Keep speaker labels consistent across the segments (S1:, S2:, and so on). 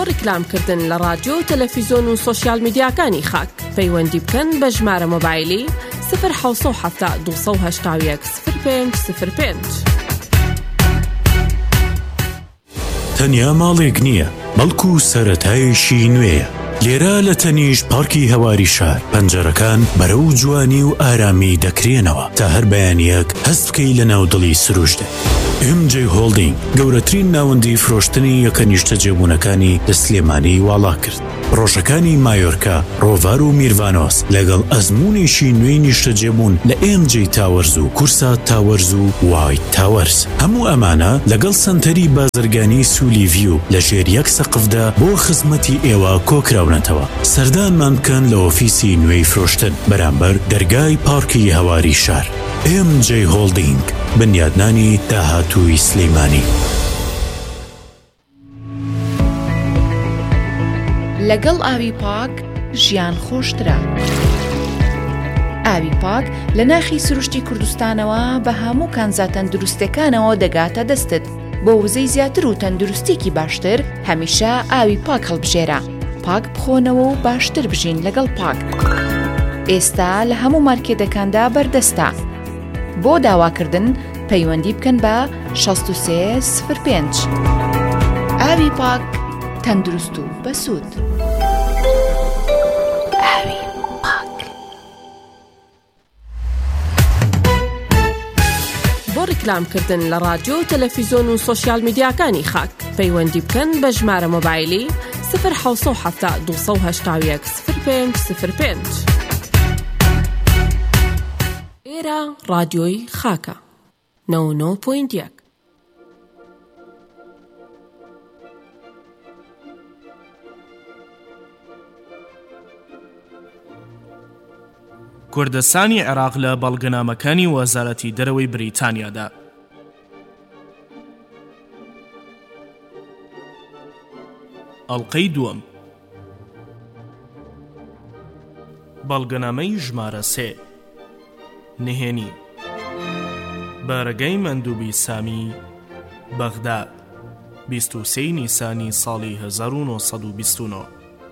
S1: ڕیکلامکردن لە رادیۆ و تەلەڤیزۆن و سۆشیال میدیاکانی خاک پەیوەندی بکەن بە ژمارە مۆبایلی 070 281 0505.
S2: تەنیا ماڵێک نییە، بەڵکو سەرەتایشی نوێیە. لێرە لە تەنیش پارکی هەواری شار پەنجەرەکان بەرەو جوانی و ئارامی دەکرێنەوە تا هەر بەیانیەک هەست بکەی لە ناودڵی سروشتێ. MJ هۆڵدینگ گەورەترین ناوەندی فرۆشتنی یەکە نیشتە جێبوونەکانی لە سلێمانی واڵا کرد. ڕۆژەکانی مایۆرکا، ڕۆڤار و میروانۆس لەگەڵ ئەزمونێکی نوێی نیشتە جێبوون لە MJ تاوەرز و کورسا تاوەرز و وایت تاوەرز. هەموو ئەمانە لەگەڵ سنتەری بازرگانی سولی ڤیو لە ژێر یەک سەقفدا بۆ خزمەتی ئێوە کۆکراونەتەوە. سەردانمان بکەن لە ئۆفیسی نوێی فرۆشتن بەرامبەر دەرگای پارکی هەواری شار. MJ هۆڵدینگ، بنیادنانی داهاتووی سلەیمانی.
S3: لەگەڵ ئاوی پاک ژیان خۆشترە. ئاوی پاک لە ناخی سروشتی کوردستانەوە بە هەموو کانزا تەندروستەکانەوە دەگاتە دەستت. بۆ وزەی زیاتر و تەندروستێکی باشتر هەمیشە ئاوی پاک هەڵبژێرە. پاک بخۆنەوە و باشتر بژین لەگەڵ پاک. ئێستا لە هەموو مارکێتەکاندا بەردەستە. بۆ داواکردن پەیوەندی بکەن بە 6305. ئاوی پاک تەندروست و بەسوود. ئاوی پاک.
S1: بۆ ڕیکلامکردن لە رادیۆ و تەلەڤیزۆن و سۆشیال میدیاکانی خاک پەیوەندی بکەن بە ژمارە مۆبایلی 070 281 0505. ئێرە رادیۆی خاکە 99.1.
S4: کوردستانی عێراق لە بەڵگەنامەکانی وەزارەتی دەرەوەی بریتانیادا. ئەڵقەی دووەم. بەڵگەنامەی ژمارە 3. نهێنی بارەگەی مەندوبی سامی بەغداد 23 نیسانی ساڵی 1929.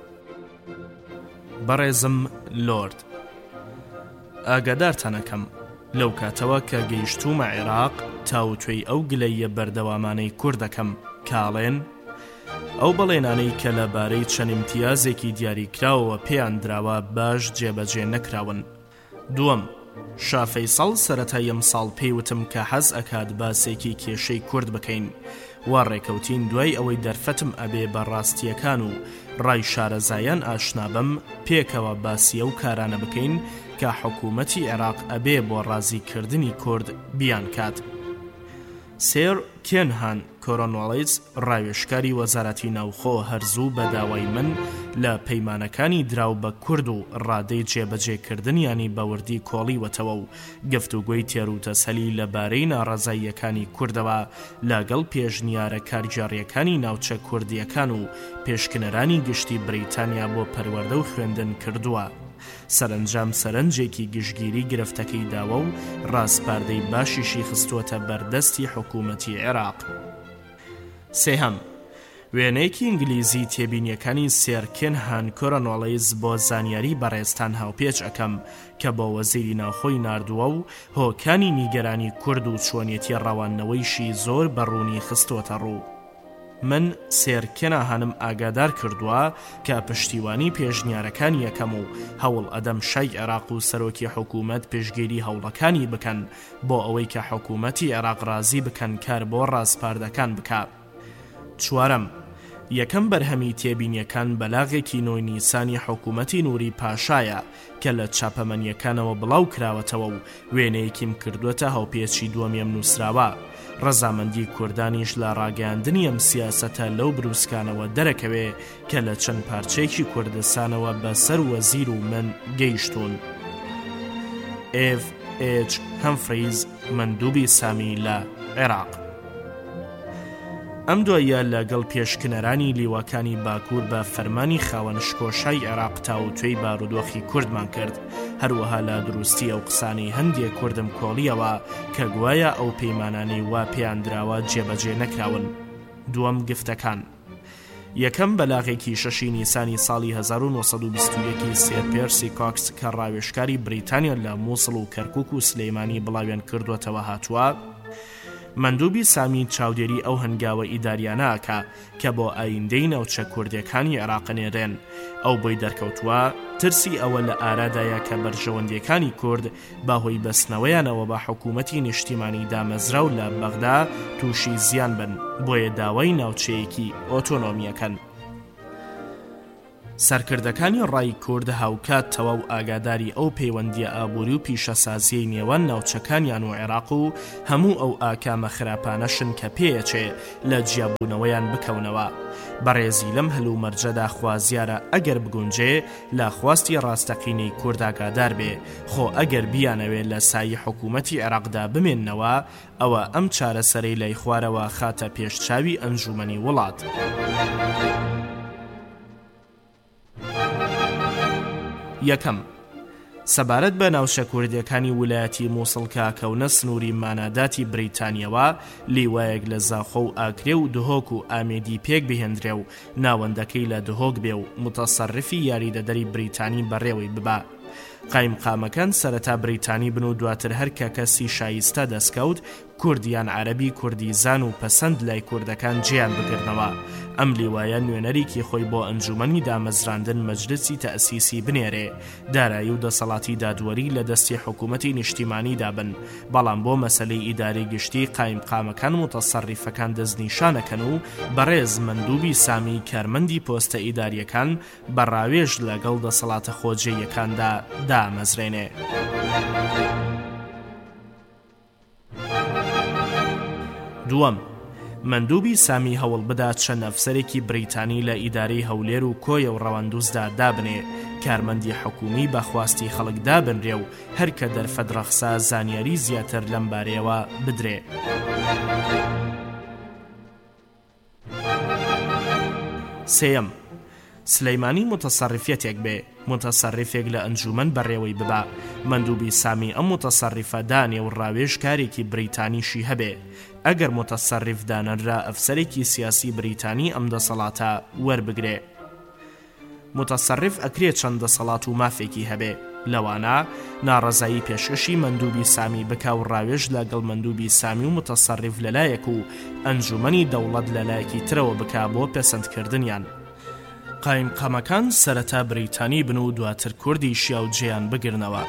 S4: بەڕێزم لۆرد، ئاگادارتانەکەم لەو کاتەوە کە گەیشتومە عێراق تاوتوێی ئەو گلەیە بەردەوامانەی کوردەکەم کاڵێن ئەو بەڵێنانەی کە لەبارەی چەند امتیازێکی دیاریکراوەوە پێیان دراوە باش جێبەجێ نەکراون. دووەم، شا فەیسەڵ سەرەتای ئەم ساڵ پێیوتم کە حەز ئەکات باسێکی کێشەی کورد بکەین. وا ڕێکەوتین دوای ئەوەی دەرفەتم ئەبێ بەڕاستیەکان و ڕای شارەزایان ئاشنابم پێکەوە باسی ئەو کارانە بکەین کە حکوومەتی عێراق ئەبێ بۆ ڕازیکردنی کورد بیان کات. سێر کێنهان کۆرۆنواڵیس ڕاوێژکاری وەزارەتی ناوخۆ هەرزوو بە داوای من لە پەیمانەکانی دراو بە کورد و ڕادەی جێبەجێکردنیانی بەوردی کۆڵیوەتەوە و گفتوگوی تێروتەسەلی لەبارەی ناڕەزاییەکانی کوردەوە لەگەڵ پێشنیارە کارجاریەکانی ناوچە کوردیەکان و پێشکنەرانی گشتی بریتانیا بۆ پەروەردە و خوێندن کردووە. سەرنجام سەرنجێکی گشتگیری گرفتەکەی داوە و ڕاستپاردەی باشیشی خستووەتە بەردەستی حکوومەتی عێراق. سێهەم، وێنەیەکی ئینگلیزی تێبینیەکانی سێر کێنهان کۆرۆنواڵیس بۆ زانیاری بەڕێستان هاوپێچ ئەەکەم کە بۆ وەزیری ناوخۆی ناردووە و هۆکانی نیگەرانی کورد و چۆنیەتی ڕەوانەوەیشی زۆر بەڕوونی خستووەتە ڕوو. من سێر کێناهانم ئاگادار کردووە کە پشتیوانی پێشنیارەکان یەکەم و هەوڵ ئەدەم شای عێراق و سەرۆکی حکوومەت پێشگیری هەوڵەکانی بکەن بۆ ئەوەی کە حکوومەتی عێراق ڕازی بکەن کار بۆ ڕازپاردەکان بکات. چوارەم، یەکەم بەرهەمی تێبینیەکان بەلاغێکی 9 نیسانی حکوومەتی نووری پاشایە کە لە چاپەمەنیەکانەوە بڵاو کراوەتەوە و وێنەیەکیم کردوەتە هەوپێچی دووەمیم نووسراوە. ڕەزامەندی کوردانیش لە ڕاگەاندنی ئەم سیاسەتە لەو بروسکانەوە دەرەکەوێ کە لە چەند پارچێکی کوردستانەوە بەسەر وەزیر و من گەیشتون. F.H. هەمفریز، مەندوبی سامی لە عێراق. ئەم دوایە لەگەڵ پێشکنەرانی لیواکانی باکوور بە فەرمانی خاوەن شکۆشای عێراق تاوتوێی بارودۆخی کوردمان کرد. هەروەها لە دروستی ئەو قسانەی هەندێک کوردم کۆڵیەوە کە گوایە ئەو پەیمانانەی وا پێیان دراوە جێبەجێ نەکراون. دووەم، گفتەکان. یەکەم بەلاغێکی 6 نیسانی ساڵی 1920 سێر پێرسی کۆکس کە ڕاوێژکاری بریتانیا لە مووسڵ و کەرکووک و سلەیمانی بڵاویان کردوتەوە هاتووە، مەندووبی سامی چاودێری ئەو هەنگاوە ئیداریانەکە کە بۆ ئایندەی ناوچە کوردەکانی عێراقنێرێن. ئەو بۆی دەرکەوتووە ترسی ئەوە لە ئارادایە کە بەرژەوەندیەکانی کورد باهۆی بەستنەوەیانەوە بە حکوومەتی نیشتیمانی دامەزراو لە بەغدا تووشی زیان بن، بۆیە داوای ناوچەیەکی ئۆتۆنۆمیەکەن. سەرکردەکانی ڕای کورد هاوکات تەواو ئاگاداری ئەو پەیوەندیە ئابووری و پیشەسازیەی نێوان ناوچەکانیان و عێراق و هەموو ئەو ئاکامە خراپانەشن کە پێیەچێ لە جیابوونەوەیان بکەونەوە. بەڕێزی لەم هەلوو مەرجەدا خوازیارە ئەگەر بگونجێ لە خواستی ڕاستەقینەی کورد ئاگادار بێ، خۆ ئەگەر بیانەوێت لە سایی حکوومەتی عێراقدا بمێننەوە، ئەوە ئەم چارەسەرەی لای خوارەوە خاتە پێشچاوی ئەنجومەنی وڵات. یەکەم، سەبارەت بە ناوچە کوردیەکانی ویلایەتی مووسڵ کاکەونە سنووری ماناداتی بریتانیەوە لیوایەک لە زاخۆ و ئاکرێ و دهۆک و ئامێدی پێک بهێندرێ و ناوەندەکەی لە دهۆک بێ و متەسەڕفی یاریدەدەری بریتانی بەڕێوەی ببا. قایمقامەکان سەرەتا بریتانی بن و دواتر هەر کە کەسی شایستە دەستکەوت کوردیان عەرەبی کوردیزان و پەسەند لای کوردەکان جیان بگرنەوە. ئەم لیوایە نوێنەرێکی خۆی بۆ ئەنجومەنی دامەزراندن مەجلسی تەئسیسی بنێرێ، دارایی و دەسەڵاتی دادوەری لە دەستی حکوومەتی نیشتیمانی دابن، بەڵام بۆ مەسەلەی ئیداری گشتی قایمقامەکان متەسەڕیفەکان دەستنیشانەکەن و بەڕێز مەندووبی سامی کارمەندی پۆستە ئیداریەکان بەڕاوێژ لەگەڵ دەسەڵاتە خۆجێیەکاندا دامەزرێنێ. دووەم، مەندووبی سامی هەوڵ بدا چەند ئەفسەرێکی بریتانی لە ئیدارەی هەولێر و کۆیە و ڕەواندوزدا دابنێ، کارمەندی حکومی بەخواستی خەڵک دابنرێ و هەر کە دەرفەت ڕەخسا زانیاری زیاتر لەم بارەیەوە بدرێ. سێەم، سلەیمانی متەسەڕفێتێک بێ، متەسەڕفێک لە ئەنجومەن بەڕێوەی ببا، مەندووبی سامی ئەم متەسەڕفە دانێ و ڕاوێژ کارێکی بریتانیشی هەبێ. ئەگەر متەسەڕف دانەرا ئەفسەرێکی سیاسی بریتانی ئەم دەسەڵاتە وەربگرێ. متەسەڕف ئەکرێ چەند دەسەڵات و مافێکی هەبێ، لەوانە ناڕەزایی پێشکەشی مەندووبی سامی بکا و ڕاوێژ لەگەڵ مەندووبی سامی و متەسەڕف لەلایەک و ئەنجومەنی دەوڵەت لەلایەکی ترەوە بکا بۆ پەسەندکردنیان. قایمقامەکان سەرەتا بریتانی بن و دواتر کوردی شیا و جێیان بگرنەوە.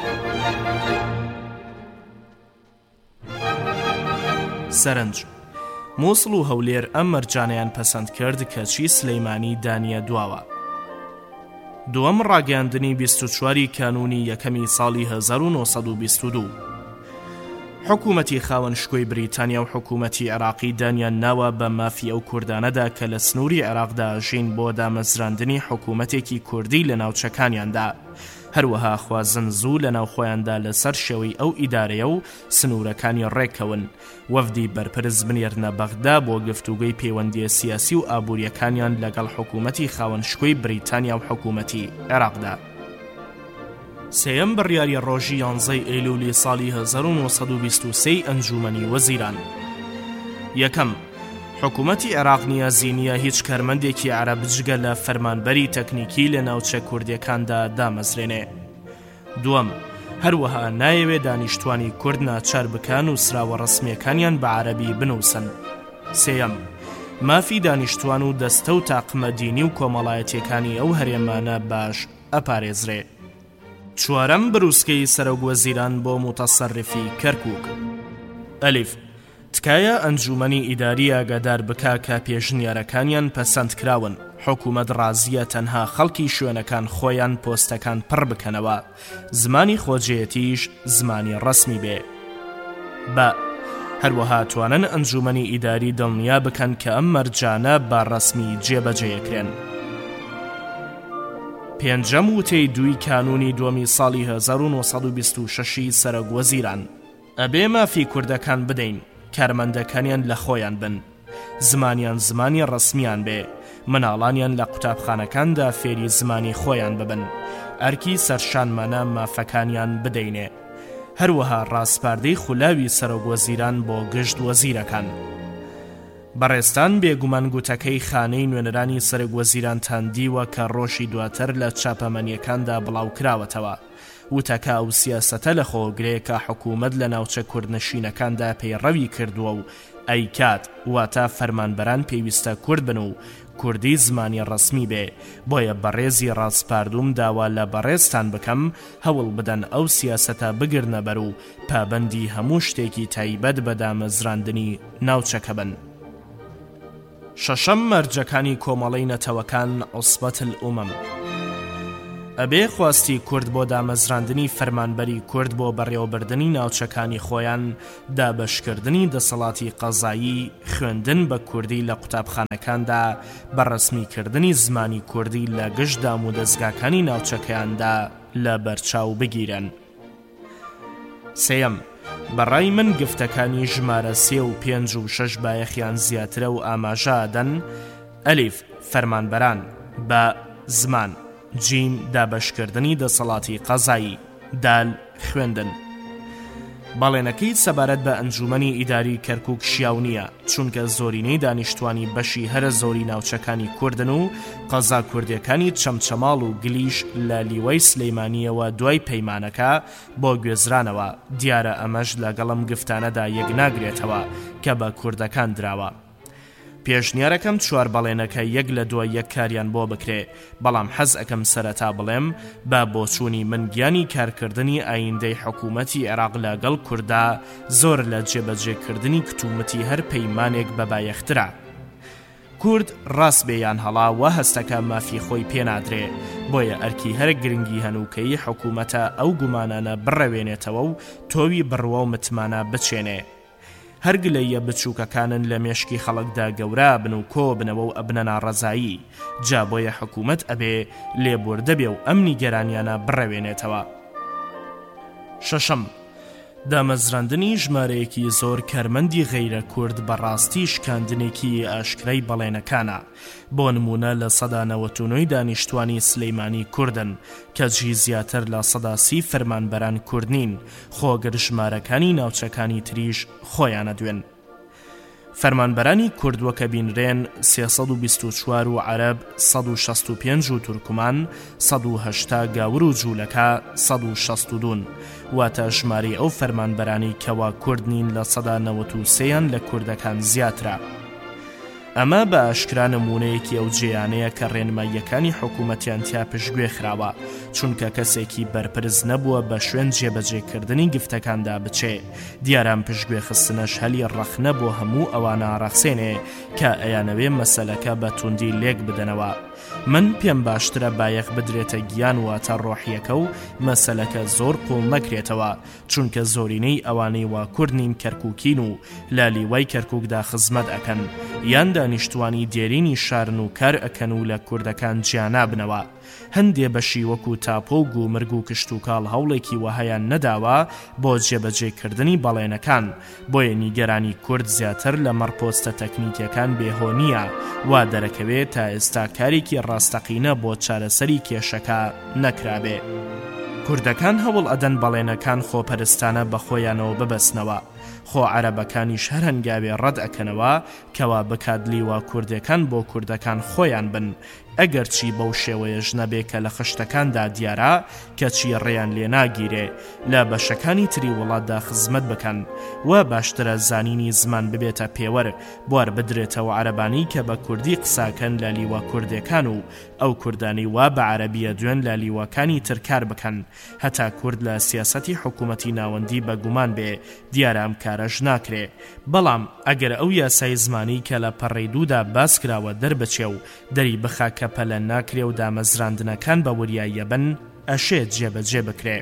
S4: سەرنج، مووسڵ و هەولێر ئەم مەرجانەیان پەسەند کرد کەچی سلەیمانی دانیە دواوە. دووەم، ڕاگەاندنی 24 کانونی یەکەمی ساڵی 1922. حکوومەتی خاوەن شکۆی بریتانیا و حکوومەتی عێراقی دانیان ناوە بە مافی ئەو کوردانەدا کە لە سنووری عێراقدا ژین بۆ دامەزراندنی حکوومەتێکی کوردی لە ناوچەکانیاندا. هەروەها خوازن زوو لە ناوخۆیاندا لەسەر شێوەی ئەو ئیدارەیە و سنوورەکانی ڕێکەون، وەفدی بەرپرس بنێرنە بەغدا بۆ گفتوگۆی پەیوەندیە سیاسی و ئابوووریەکانیان لەگەڵ حکوومەتی خاوەن شکۆی بریتانیا و حکوومەتی عێراقدا. سێەم، بڕیاری ڕۆژی 11 ئەیلولی ساڵی 1923 ئەنجومەنی وەزیران. یەکەم، حکوومەتی عێراق نیازی نییە هیچ کارمەندێکی عەرەب جگە لە فەرمانبەری تەکنیکی لە ناوچە کوردیەکاندا دامەزرێنێ. دووەم، هەروەها نایەوێت دانیشتوانی کورد ناچار بکەن و سراوە ڕسمیەکانیان بە عەرەبی بنووسن. سێەم، مافی دانیشتوان و دەستە و تاقمە دینی و کۆمەڵایەتیەکانی ئەو هەرێمانە باش ئەپارێزرێ. چوارەم، بروسکەی سەرۆکوەزیران بۆ متەسەڕفی کەرکووک. ئەلیف، تکایە ئەنجومەنی ئیداری ئاگادار بکا کە پێشنیارەکانیان پەسەند کراون، حکوومەت ڕازیە تەنها خەڵکی شوێنەکان خۆیان پۆستەکان پڕ بکەنەوە، زمانی خۆجێتیش زمانی ڕسمی بێ. بە هەروەها توانن ئەنجومەنی ئیداری دڵنیا بکەن کە ئەم مەرجانە بە ڕسمی جێبەجێیەکرێن. پێنجەم، وتەی 2 کانونی دووەمی ساڵی 1926 سەرۆکوەزیران. ئەبێ مافی کوردەکان بدەین، کارمەندەکانیان لە خۆیان بن، زمانیان زمانی ڕسمیان بێ، مناڵانیان لە قوتابخانەکاندا فێری زمانی خۆیان ببن، ئەرکی سەرشانمانە مافەکانیان بدەینێ. هەروەها ڕاستپاردەی خولاوی سەرۆکوەزیران بۆ گشت وەزیرەکان. بەڕێستان بێگومان گوتەکەی خانەی نوێنەرانی سەرۆکوەزیرانتان دیوە کە ڕۆژی دواتر لە چاپەمەنیەکاندا بڵاوکراوەتەوە. وتەکە ئەو سیاسەتە لە خۆگرەیە کە حکوومەت لە ناوچە کوردنشینەکاندا پەیڕەوی کردووە و ئەی کات واتە فەرمانبەران پێویستە کورد بن و کوردی زمانی ڕسمی بێ. بۆیە بەڕێزی ڕاستپاردوم داوا لە بەڕێزتان بکەم هەوڵ بدەن ئەو سیاسەتە بگرنە بەر و پابەندی هەموو شتێکی تایبەت بە دامەزراندنی ناوچەکە بن. شەشەم مەرجەکانی کۆمەڵەی نەتەوەکان عوسبەت الئومەم. ئەبێ خواستی کورد بۆ دامەزراندنی فەرمانبەری کورد بۆ بەڕێوەبردنی ناوچەکانی خۆیان، دابەشکردنی دەسەڵاتی قەزایی، خوێندن بە کوردی لە قوتابخانەکاندا، بەڕەسمیکردنی زمانی کوردی لە گشتدام و دەستگاکانی ناوچەکەیاندا لە بەرچاو بگیرن. سێەم، بەڕای من گفتەکانی ژمارە 3 و 5 و 6 بایەخیان زیاترە و ئاماژەدەن: ئەلیف فەرمانبەران، بە زمان، جیم دابەشکردنی دەسەڵاتی قەزایی، دال خوێندن. باڵێنەکەی سەبارەت بە ئەنجومەنی ئیداری کەرکووک شیاو نییە، چونکە زۆرینەی دانیشتوانی بەشی هەرە زۆری ناوچەکانی کوردن و قەزا کوردیەکانی چەمچەماڵ و گلیش لە لیوەی سلەیمانیەوە دوای پەیمانەکە بۆ گوێزرانەوە. دیارە ئەمەش لەگەڵم گفتانەدا یەک ناگرێتەوە کە بە کوردەکان دراوە. پێشنیارەکەم 4 بەڵێنەکە یەک لە دوای یەک کاریان بۆ بکرێ، بەڵام حەز ئەکەم سەرەتا بڵێم بە بۆچوونی من گیانی کارکردنی ئایندەی حکوومەتی عێراق لەگەڵ کووردا زۆر لە جێبەجێکردنی کتومەتی هەر پەیمانێک بەبایەخترا. کورد ڕاست بێیان هەڵا و هەستەکە مافی خۆی پێنادرێ، بۆیە ئەرکی هەر گرنگی هەنووکەی حکوومەتە ئەو گومانانە بڕەوێنێتەوە و تۆوی بڕوە و متمانە بچێنێ. هەرگلەیە بچووکەکانن لە مێشکی خەڵکدا گەورە بن و کۆ بنەوە و ئەبنە ناڕەزایی، جا بۆیە حکوومەت ئەبێ لێبوردە بێ و ئەمنی گەرانیانە بڕەوێنێتەوە. شەشەم، دامەزراندنی ژمارەیەکی زۆر کارمەندی غەیرە کورد بەڕاستی شکاندنێکی ئاشکرای بەڵێنەکانە. بۆ نمونە لە سەدا 99 دانیشتوانی سلەیمانی کوردن کە جی زیاتر لە سەدا 30 فەرمانبەران کورد نین، خۆگەر ژمارەکانی ناوچەکانی تریش خۆیانە دوێن. فەرمانبەرانی کورد وەکە بینرێن 324 و عەرەب، 165 و تورکمان، 180 گاور و جوولەکە، 162 واتە ژمارەی ئەو فەرمانبەرانی کەوا کورد نین لە سەدا 93 لە کوردەکان زیاترە. ئەمە بە ئاشکرا نمونەیەکی ئەو جێیانەیە کە ڕێنماییەکانی حکوومەتیان تیا پشتگوێ خراوە، چونکە کەسێکی بەرپرس نەبووە بە شوێن جێبەجێکردنی گفتەکاندا بچێ. دیاران پشتگوێ خستنەش هەلی ڕەخنە بۆ هەموو ئەوانە ڕەخسێنێ کە ئەیانەوێ مەسەلەکە بە توندی لێک بدەنەوە. من پێم باشترە بایەخ بدرێتە گیان واتە ڕۆحیەکە و مەسەلەکە زۆر قوڵ نەکرێتەوە، چونکە زۆرینەی ئەوانەی وا کوردنین کەرکووکین و لە لیوای کەرکووکدا خزمەت ئەکەن، یان دانیشتوانی دێرینی شارن و کار ئەکەن و لە کوردەکان جیانا بنەوە. هەندێ بەشی وەکو تاپۆ و گومرگ و کشت و کاڵ هەوڵێکی وهەیان نەداوە بۆ جێبەجێکردنی بەڵێنەکان، بۆیە نیگەرانی کورد زیاتر لە مەڕپۆستە تەکنیکیەکان بێهۆنیە وا دەرەکەوێت تا ئێستا کارێکی ڕاستەقینە بۆ چارەسەری کێشەکە نەکرابێ. کوردەکان هەوڵ ئەدەن بەڵێنەکان خۆپەرستانە بە خۆیانەوە ببەسنەوە، خۆ عەرەبەکانیش هەر هەنگاوێ ڕەت ئەکەنەوە کەوا بکات لیوا کوردەکان بۆ کوردەکان خۆیان بن، ئەگەر چی بەو شێوەیەش نەبێ کە لە خشتەکاندا دیارە کەچی ڕێیان لێ ناگیرێ لە بەشەکانی تری وڵاتدا خزمەت بکەن، و باشترە زانینی زمان ببێتە پێوەر بوار بدرێتەوە عەرەبانی کە بە کوردی قساکەن لە لیوا کوردەکان و ئەو کوردانی وا بە عەرەبیە دوێن لە لیواکانی ترکار بکەن، هەتا کورد لە سیاسەتی حکوومەتی ناوەندی بەگومان بێ دیارە ئەم کارەش ناکرێ. بەڵام ئەگەر ئەو یاسای زمانی کە لە پەڕەی دوودا باس کراوە دەربچێ و دەری بخا کە پەلە ناکرێ و دامەزراندنەکان بە وریاییە بن، ئەشێت جێبەجێ بکرێ.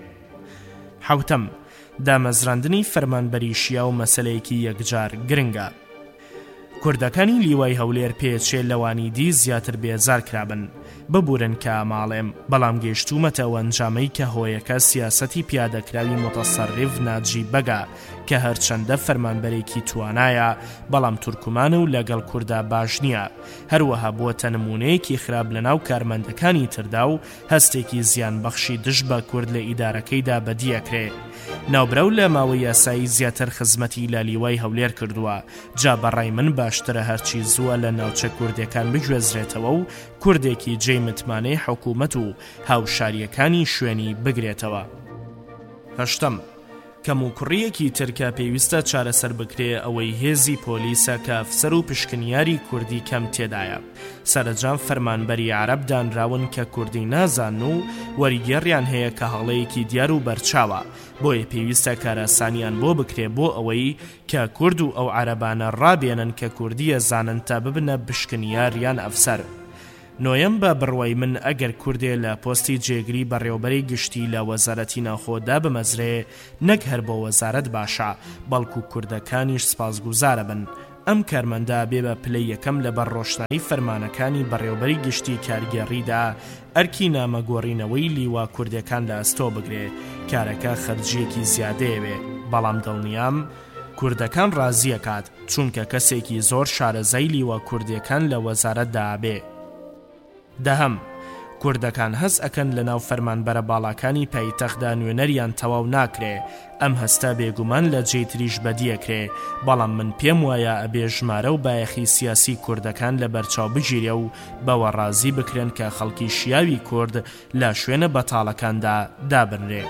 S4: حوتەم، دامەزراندنی فەرمانبەری شیا و مەسەلەیەکی یەکجار گرنگە. کوردەکانی لیوای هەولێر پێچێ لەوانی دی زیاتر بێزار کرابن، ببورن کە ماڵێم، بەڵام گەیشتومەتەوە ئەنجامەی کە هۆیەکە سیاسەتی پیادەکراوی متەسەڕیف ناجی بەگا کە هەرچەندە فەرمانبەرێکی توانایە بەڵام تورکمان و لەگەڵ کووردا باش نییە. هەروەها بووەتە نمونەیەکی خراپ لەناو کارمەندەکانی تردا و هەستێکی زیان بەخشی دژ بە کورد لە ئیدارەکەیدا بەدیەکرێ. ناوبرەو لە ماوەی یاسایی زیاتر خزمەتی لە لیوای هەولێر کردووە. جا بەڕای من باشترە هەرچی زووە لە ناوچە کوردەکان بگوێزرێتەوە و کوردێکی جێی متمانەی حکوومەت و هاوشاریەکانی شوێنی بگرێتەوە. هەشتم، کەموکڕیەکی ترکە پێویستە چارەسەر بکرێ ئەوەی هێزی پۆلیسە کە ئەفسەر و پشکنیاری کوردی کەم تێدایە. سەرنجام فەرمانبەری عەرەب دانراون کە کوردی نازان و وەریگەڕیان هەیە کە هەڵەیەکی دیار و بەرچاوە، بۆیە پێویستە کارەسانیان بۆ بکرێ بۆ ئەوەی کە کورد و ئەو عەرەبانە ڕابێنن کە کوردیە زانن تا ببنە پشکنیار یان ئەفسەر. نۆیەم بە بڕوای من ئەگەر کوردێ لە پۆستی جێگری بەڕێوەبەری گشتی لە وەزارەتی ناوخۆدا بمەزرێ نەک هەر بۆ وەزارەت باشە بەڵکو کوردەکانیش سپاسگوزارە بن. ئەم کارمەندە بێ بە پلەی یەکەم لە بەرڕۆشتنی فەرمانەکانی بەڕێوەبەری گشتی کارگێڕیدا ئەرکی نامەگۆڕینەوەی لیوا کوردەکان لە ئەستۆ بگرێ. کارەکە خەرجیەکی زیادەیەوێ، بەڵام دڵنیام کوردەکان ڕازیەکات چونکە کەسێکی زۆر شارەزای لیوا کوردەکان لە وەزارەتدا بێ. دەهەم، کوردەکان هەست ئەکەن لە ناو فەرمانبەرە باڵاکانی پایتەختدا نوێنەریان تەواو ناکرێ. ئەم هەستە بێگومان لە جێی تریش بەدیەکرێ، بەڵام من پێم وایە ئەبێ ژمارە و بایەخی سیاسی کوردەکان لە بەرچاو بگیرێ و بەوە ڕازی بکرێن کە خەڵکی شیاوی کورد لە شوێنە بەتاڵەکاندا دابنرێ.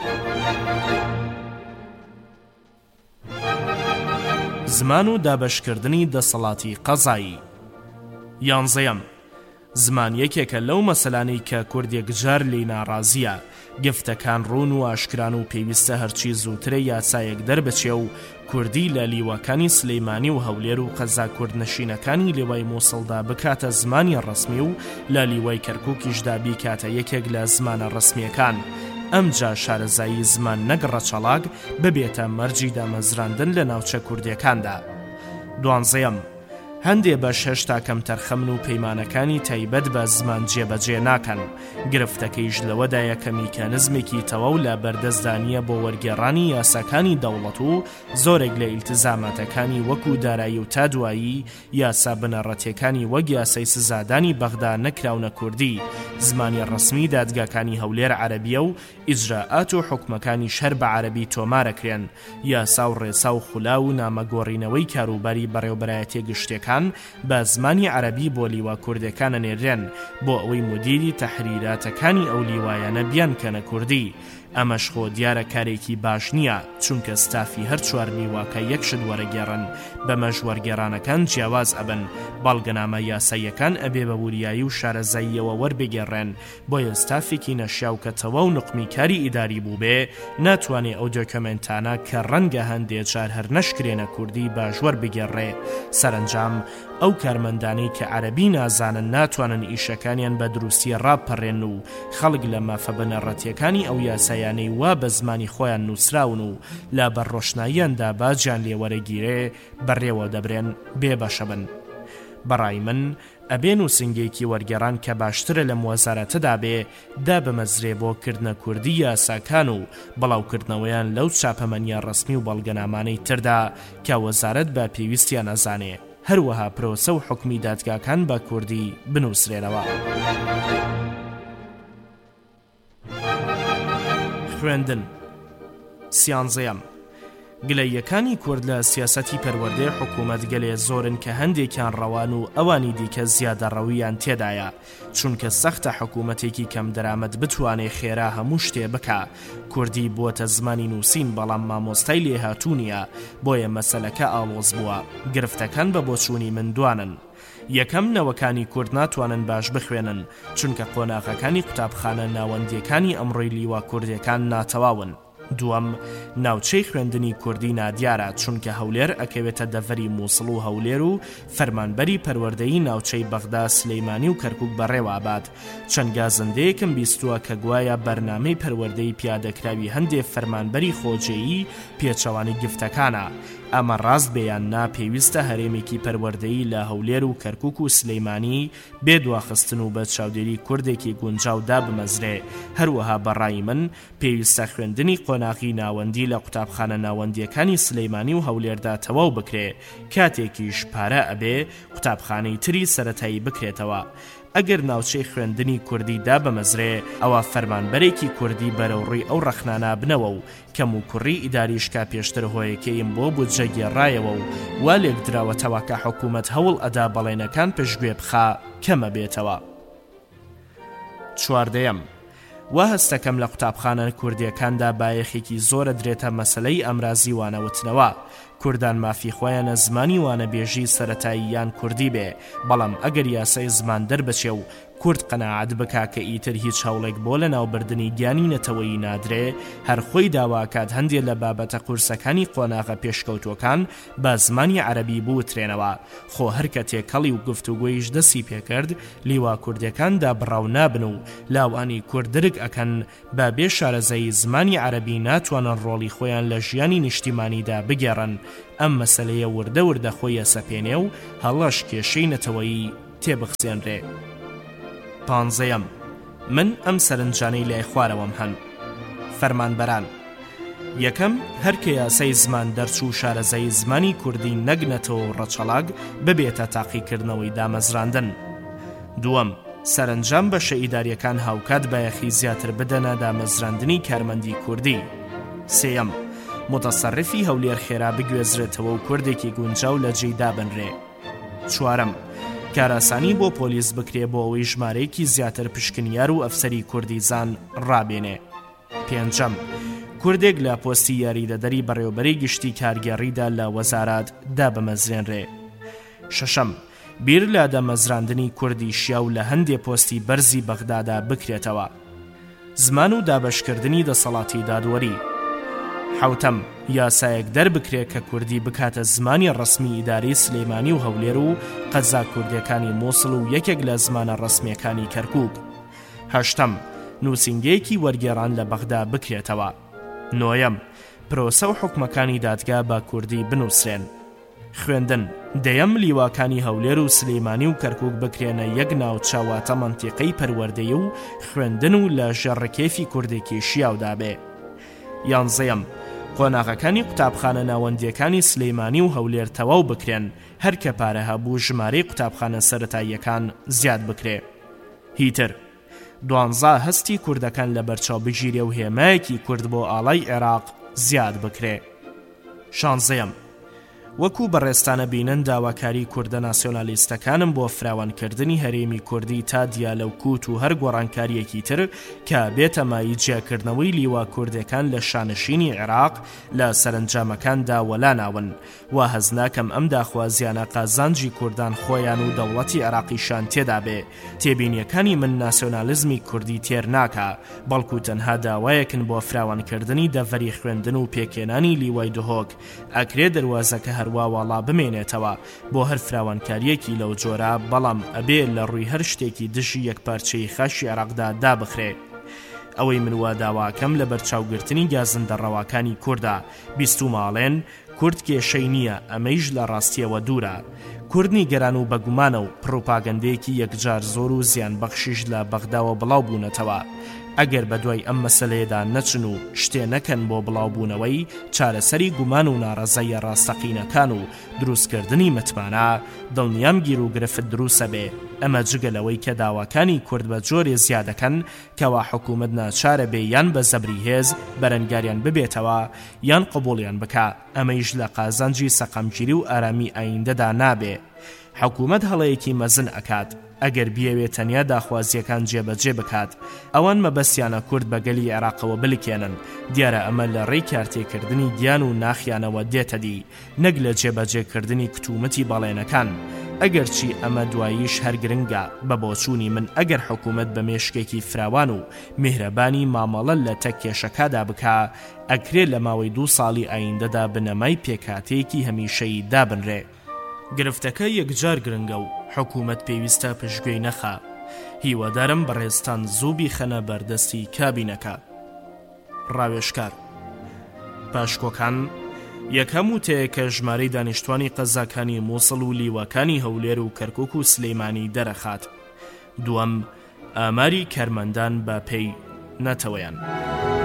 S4: زمان و دابەشکردنی دەسەڵاتی قەزایی. یانزەیەم، زمان یەکێکە لەو مەسەلانەی کە کوردێک جار لێی ناڕازیە. گفتەکان ڕوون و ئاشکران و پێویستە هەرچی زووترە یاسایەک دەربچێ و کوردی لە لیوەکانی سلەیمانی و هەولێر و قەزا کوردنشینەکانی لێوای مووسڵدا بکاتە زمانی ڕسمی و لە لیوای کەرکووکیشدا بیکاتە یەکێک لە زمانە ڕسمیەکان. ئەمجا شارەزایی زمان نەگڕە چەڵاک ببێتە مەرجی دامەزراندن لە ناوچە کوردیەکاندا. دوانزەیەم، هەندێ بەش هێشتا کەمتەر خەمن و پەیمانەکانی تایبەت بە زمان جێبەجێ ناکەن. گرفتەکەیش لەوەدایە کە میکانزمێکی تەواو لە بەردەستدانیە بۆ وەرگێڕانی یاساکانی دەوڵەت و زۆرێک لە ئیلتزاماتەکانی وەکو دارایی و تا دوایی یاسا بنەڕەتیەکانی وەک یاسای سزادانی بەغدا نەکراونە کوردی. زمانی ڕسمی دادگاکانی هەولێر عەرەبیە و ئیجراءات و حکومەکانی شەر بە عەرەبی تۆمارەکرێن. یاسا و ڕێسا و خولا و نامەگۆڕینەوەی کاروباری بەڕێوەبەرایەتی گشتەکان بە زمانی عەرەبی بۆ لیوا کوردەکانە نێرێن بۆ ئەوەی مدیری تەحریراتەکانی ئەو لیوایانە بیانکەنە کوردی. ئەمەش خۆ دیارە کارێکی باش نییە چونکە ستافی هەر چوار لیواکە یەکشت وەرەگێڕن، بەمەش وەرگێڕانەکان جیاواز ئەبن. بەڵگەنامە یاساییەکان ئەبێ بە وریایی و شارەزاییەوە وەربگێڕێن، بۆیە ستافێکی نەشیاو کە تەواو نقمی کاری ئیداری بوو بێ ناتوانێ ئەو دۆکمنتانە کە ڕەنگە هەندێک جار هەر نەشکرێنە کوردی باش وەربگێڕێ. سەرنجام ئەو کارمەندانەی کە عەرەبی نازانن ناتوانن ئیشەکانیان بە دروستی ڕابپەڕێن و خەڵک لە مافە بنەڕەتیەکانی ئەو یاسایانەی وا بە زمانی خۆیان نووسراون و لا بەڕۆشناییاندا باجیان لێوەرەگیرێ بەڕێوە دەبرێن بێبەشە بن. بەڕای من ئەبێ نووسنگێکی وەرگێڕان کە باشترە لەم وەزارەتەدا بێ دا بمەزرێ بۆ کردنە کوردی یاساکان و بەڵاوکردنەوەیان لەو چاپەمەنیە ڕسمی و بەڵگەنامانەی تردا کە وەزارەت بە پێویستیان ئەزانێ. هەروەها پرۆسە و حکمی دادگاکان بە کوردی بنووسرێنەوە. خوێندن. سیانزەیەم، گلەیەکانی کورد لە سیاسەتی پەروەردەی حکوومەت گەلێ زۆرن کە هەندێکیان ڕەوان و ئەوانی دیکە زیادە ڕەویان تێدایە، چونکە سەختە حکوومەتێکی کەم دەرامەت بتوانێ خێرا هەموو شتێ بکە. کوردی بووەتە زمانی نووسین بەڵام مامۆستای لێهاتوونیە، بۆیە مەسەلەکە ئاڵۆز بووە. گرفتەکان بە بۆچوونی مندوانن. یەکەم، نەوەکانی کورد ناتوانن باش بخوێنن چونکە قۆناغەکانی قوتابخانە ناوەندیەکانی ئەمڕۆی لیوا کوردیەکان ناتەواون. دووەم، ناوچەی خوێندنی کوردی نادیارە چونکە هەولێر ئەکەوێتە دەڤەری مووسڵ و هەولێر و فەرمانبەری پەروەردەیی ناوچەی بەغدا سلەیمانی و کەرکووک بەڕێوەبات. چەند گازندەیەکم بیستووە کە گوایە بەرنامەی پەروەردەی پیادەکراوی هەندێک فەرمانبەری خۆجێیی پێچەوانی گفتەکانە. ئەمە ڕاست بێیان نا پێویستە هەرێمێکی پەروەردەیی لە هەولێر و کەرکووک و سلەیمانی بێدواخستن و بە چاودێری کوردێکی گونجاودا بمەزرێ. هەروەها بەڕای من پێویستە خوێندنی قۆناغی ناوەندی لە قوتابخانە ناوەندیەکانی سلەیمانی و هەولێردا تەواو بکرێ، کاتێکیش پارە ئەبێ قوتابخانەی تری سەرەتایی بکرێتەوە. ئەگەر ناوچەی خوێندنی کوردی دابەمەزرێ ئەوە فەرمانبەرێکی کوردی بەرەوڕووی ئەو ڕەخنانە بنەوە و کەم و کوڕی ئیداریشکا پێشتر هۆیەکەیم بۆ بودجە گێڕایەوە و وا لێک دراوەتەوە کە حکوومەت هەوڵ ئەدا بەڵێنەکان پشتگوێ بخا کەمە بێتەوە. چواردەیەم، وا هەستەکەم لە قوتابخانە کوردیەکاندا بایەخێکی زۆرە درێتە مەسەلەی ئەمرازی وانەوتنەوە. کوردان مافی خۆیانە زمانی وانەبێژی سەرەتایی یان کوردی بێ، بەڵام ئەگەر یاسای زمان دەربچێ و کورد قەناعەت بکا کە ئیتر هیچ هەوڵێک بۆ لە ناوبردننی گیانی نەتەوەیی نادرێ، هەر خۆی داواکات هەندێک لە بابەتە قورسەکانی قۆناغە پێشکەوتوەکان بە زمانی عەرەبی بوترێنەوە. خۆ هەر کە تێکەڵی و گفتوگۆیش دەستی پێکرد، لیوا کوردەکاندا بڕاو نابن و لاوانی کوردرگ ئەکەن بە بێ شارەزەی زمانی عەرەبی ناتوانن ڕۆڵی خۆیان لە ژیانی نیشتیمانیدا بگێڕن. ئەم مەسەلەیە وردە وردە خۆیە سەپێنێ و هەڵەش کێشەی نەتەوەیی تێبخزێنرێ. پانزەیەم، من ئەم سەرنجانەی لای خوارەوەم هەن. فەرمانبەران: یەکەم، هەر کە یاسای زمان دەرچوو شارەزای زمانی کوردی نەگنەتەوە ڕەچەڵاگ ببێتە تاقیکردنەوەی دامەزراندن. دووەم، سەرنجام بەشە ئیداریەکان هاوکات بایەخی زیاتر بدەنە دامەزراندنی کارمەندی کوردی. سێیەم، متەسەرفی هەولێر خێرا بگوێزرێتەوە و کوردێکی گونجاو لە جێی دابنرێ. چوارەم، کاراسانی بۆ پۆلیس بکرێ بۆ ئەوەی ژمارەیەکی زیاتر پشکنیار و ئەفسەری کوردیزان ڕابێنێ. پێنجەم، کوردێک لە پۆستی یاریدەدەری بەڕێوەبەری گشتی کارگێڕیدا لە وەزارات دابەمەزرێنرێ. شەشەم، بیر لە دامەزراندنی کوردی شیاو لە هەندێ پۆستی بەرزی بەغدادا بکرێتەوە. زمان و دابەشکردنی دەسەڵاتی دادوەری. حوتەم، یاسایەک دەربکرێت کە کوردی بکاتە زمانی ڕسمی ئیداری سلەیمانی و هەولێر و قەزا کوردیەکانی مووسڵ و یەکێک لە زمانە ڕسمیەکانی کەرکووک. هەشتەم، نووسینگەیەکی وەرگێڕان لە بەغدا بکرێتەوە. نۆیەم، پرۆسە و حکومەکانی دادگا بە کوردی بنووسرێن. خوێندن. دەیەم، لیواکانی هەولێر و سلەیمانی و کەرکووک بکرێنە یەک ناوچەواتە مەنتیقەی پەروەردەیی و خوێندن و لە ژێڕکێفی کوردێکی شیاودا بێ. یانزەیەم، قۆناغەکانی قوتابخانە ناوەندیەکانی سلەیمانی و هەولێر تەواو بکرێن، هەر کە پارە هەبوو ژمارەی قوتابخانە سەرەتاییەکان زیاد بکرێ. هیتر. 12، هەستی کوردەکان لە بەرچاو بگیرێ و هێمایەکی کورد بۆ ئاڵای عێراق زیاد بکرێ. 16، وەکو بەڕێستانە بینن داواکاری کوردە ناسیۆنالیستەکانم بۆ فراوانکردنی هەرێمی کوردی تا دیالە و کووت و هەر گۆڕانکاریەکی تر کە بێتە مای جیاکردنەوەی لیوا کوردەکان لە شانشینی عێراق لە سەرنجامەکاندا وەلا ناون. وا هەز ناکەم ئەم داخوازیانە قازانجی کوردان خۆیان و دەوڵەتی عێراقیشان تێدا بێ. تێبینیەکانی من ناسیۆنالیزمی کوردی تێر ناکا، بەڵکو تەنها داوایەکن بۆ فراوانکردنی دەڤەری خوێندن و پێکێنانی لیوای دهۆک. ئەکرێ دەواازەکە هەروە وەڵا بمێنێتەوە بۆ هەر فراوانکاریەکی لەو جۆرە، بەڵام ئەبێ لە ڕووی هەر شتێکی دژی یەکپارچەی خاشی عێراقدا دابخرێ. ئەوەی من وا داواکەم لە بەرچاوگرتنی گازندەڕەواکانی کووردا. 20 ماڵێن کورد کێشەی نییە، ئەمەیش لە ڕاستیەوە دوورە. کوردنی گەران و بەگومانە و پرۆپاگەندەیەکی یەکجار زۆر و زیان بەخشیش لە بەغداوە بڵاو بوونەتەوە. ئەگەر بەدوای ئەم مەسەلەیەدا نەچن و شتێ نەکەن بۆ بڵاوبوونەوەی چارەسەری گومان و ناڕەزایە ڕاستەقینەکان و دروستکردنی متمانە، دڵنیام گیر و گرفت دروسە بێ. ئەمە جگەلەوەی کە داواکانی کورد بە جۆرێ زیادەکەن کەوا حکوومەت ناچارە بێ یان بە زەبری هێز بەرەنگاریان ببێتەوە یان قبوڵیان بکە. ئەمەیش لە قازانجی سەقەمگیری و ئارامی ئایندەدا نابێ. حکوومەت هەڵەیەکی مەزن ئەکات. ئەگەر بیەوێت تەنیا داخوازیەکان جێبەجێ بکات، ئەوان مەبەستیانە کورد بەگەلی عێراقەوە بلکێنن. دیارە ئەمە لە ڕێی کارتێکردنی گیان و ناخیانەوە دێتە دی، نەک لە جێبەجێکردنی کتومەتی بەڵێنەکان. ئەگەرچی ئەمە دواییش هەر گرنگە. بە بۆچوونی من ئەگەر حکوومەت بە مێشکێکی فراوان و میهرەبانی مامەڵە لە تەکێشەکەدا بکا، ئەکرێت لە ماوەی 2 ساڵی ئایندەدا بنەمای پێکاتەیەکی هەمیشەیی دابنرێ. گرفتەکە یەکجار گرنگە و حکوومەت پێویستە پشتگوێی نەخا. هیوادارم بەڕێستان زوو بیخەنە بەردەستی کابینەکە. ڕاوێژکار: پاشکۆکان، یەکەم وتەیە کە ژمارەی دانیشتوانی قەزاکانی مووسڵ و لیوەکانی هەولێر و کەرکووک و سلەیمانی دەرەخات. دووەم، ئاماری کارمەندان بە پێی نەتەوەیان.